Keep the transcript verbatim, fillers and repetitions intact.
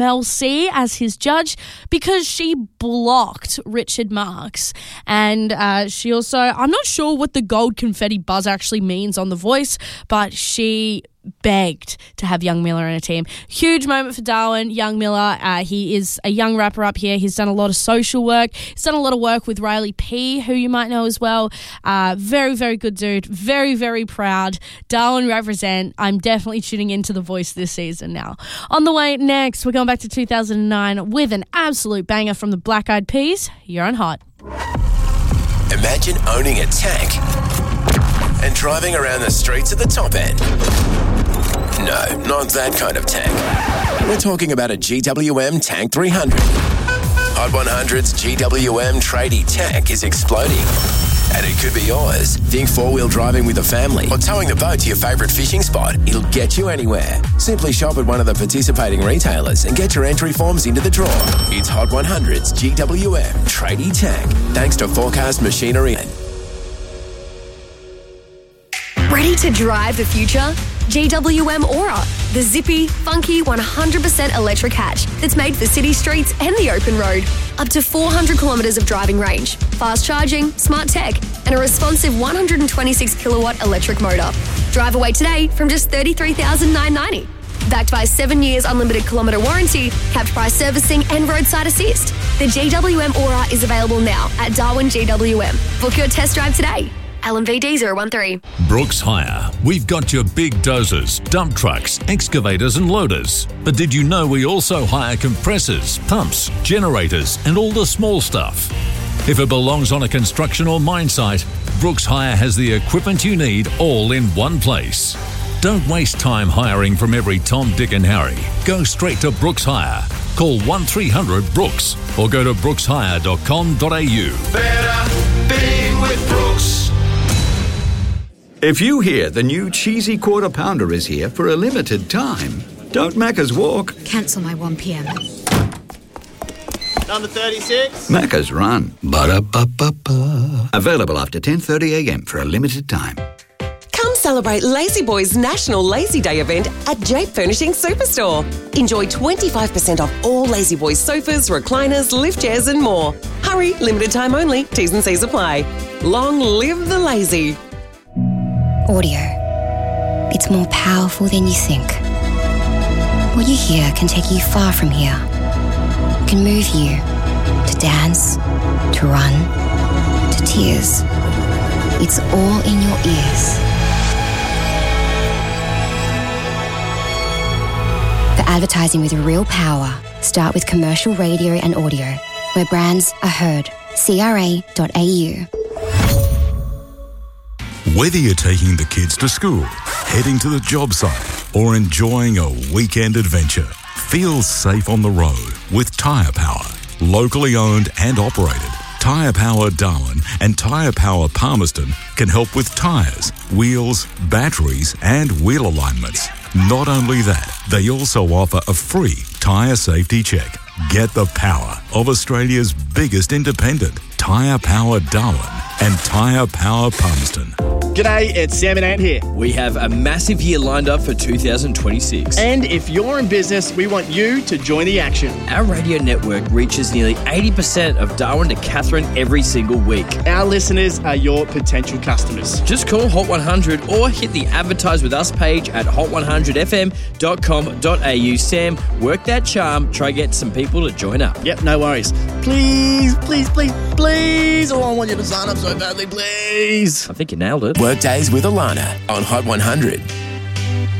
Mel C as his judge because she blocked Richard Marx. And uh, she also, I'm not sure what the gold confetti buzz actually means on The Voice, but she begged to have Young Miller in a team. Huge moment for Darwin. Young Miller, uh, he is a young rapper up here. He's done a lot of social work. He's done a lot of work with Riley P, who you might know as well. Uh, very, very good dude. Very, very proud. Darwin represent. I'm definitely tuning into The Voice this season now. On the way next, we're going back to two thousand nine with an absolute banger from the Black Eyed Peas. You're on Hot. Imagine owning a tank and driving around the streets at the top end. No, not that kind of tank. We're talking about a G W M Tank three hundred. Hot one hundred's G W M tradie tank is exploding. And it could be yours. Think four-wheel driving with a family or towing the boat to your favourite fishing spot. It'll get you anywhere. Simply shop at one of the participating retailers and get your entry forms into the draw. It's Hot one hundred's G W M tradie tank. Thanks to Forecast Machinery. Ready to drive the future? G W M Aura, the zippy, funky, one hundred percent electric hatch that's made for city streets and the open road. Up to four hundred kilometres of driving range, fast charging, smart tech, and a responsive one hundred twenty-six kilowatt electric motor. Drive away today from just thirty-three thousand nine hundred ninety dollars. Backed by seven years unlimited kilometre warranty, capped price servicing and roadside assist. The G W M Aura is available now at Darwin G W M. Book your test drive today. L M V D zero one three. Brooks Hire. We've got your big dozers, dump trucks, excavators and loaders. But did you know we also hire compressors, pumps, generators and all the small stuff? If it belongs on a construction or mine site, Brooks Hire has the equipment you need all in one place. Don't waste time hiring from every Tom, Dick and Harry. Go straight to Brooks Hire. Call one three hundred Brooks or go to brooks hire dot com dot a u. Better being with Brooks. If you hear the new cheesy quarter pounder is here for a limited time, don't Macca's walk. Cancel my one p.m. Number thirty-six. Macca's run. Ba-da-ba-ba-ba. Available after ten thirty a.m. for a limited time. Come celebrate Lazy Boy's National Lazy Day event at Jape Furnishing Superstore. Enjoy twenty-five percent off all Lazy Boy sofas, recliners, lift chairs and more. Hurry, limited time only. T's and C's apply. Long live the lazy. Audio. It's more powerful than you think. What you hear can take you far from here. It can move you to dance, to run, to tears. It's all in your ears. For advertising with real power, start with commercial radio and audio, where brands are heard. C R A dot A U. Whether you're taking the kids to school, heading to the job site, or enjoying a weekend adventure, feel safe on the road with Tyre Power. Locally owned and operated, Tyre Power Darwin and Tyre Power Palmerston can help with tyres, wheels, batteries and wheel alignments. Not only that, they also offer a free tyre safety check. Get the power of Australia's biggest independent, Tyre Power Darwin and Tyre Power Palmerston. G'day, it's Sam and Ant here. We have a massive year lined up for two thousand twenty-six. And if you're in business, we want you to join the action. Our radio network reaches nearly eighty percent of Darwin to Katherine every single week. Our listeners are your potential customers. Just call Hot one hundred or hit the Advertise With Us page at hot one hundred f m dot com dot a u. Sam, work that charm. Try get some people to join up. Yep, no worries. Please, please, please, please. Oh, I want you to sign up so badly, please. I think you nailed it. Workdays with Alana on Hot one hundred.